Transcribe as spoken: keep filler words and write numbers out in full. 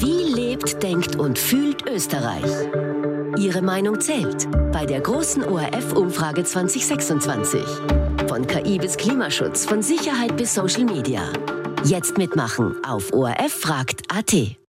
Wie lebt, denkt und fühlt Österreich? Ihre Meinung zählt bei der großen O R F-Umfrage zwanzig sechsundzwanzig. Von K I bis Klimaschutz, von Sicherheit bis Social Media. Jetzt mitmachen auf O R F fragt punkt A T.